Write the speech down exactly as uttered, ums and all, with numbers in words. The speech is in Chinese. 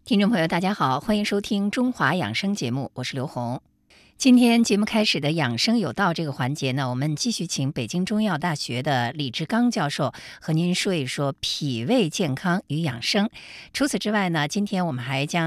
听众朋友，大家好，欢迎收听中华养生节目，我是刘红。今天节目开始的养生有道这个环节呢，我们继续请北京中医药大学的李志刚教授和您说一说脾胃健康与养生。除此之外呢，今天我们还将